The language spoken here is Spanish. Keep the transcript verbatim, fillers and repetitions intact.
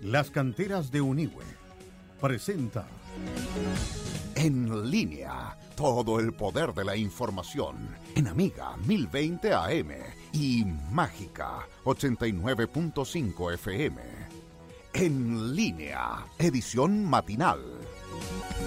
Las canteras de Unihue presenta En Línea, todo el poder de la información en Amiga mil veinte A M y Mágica ochenta y nueve punto cinco F M. En Línea, edición matinal.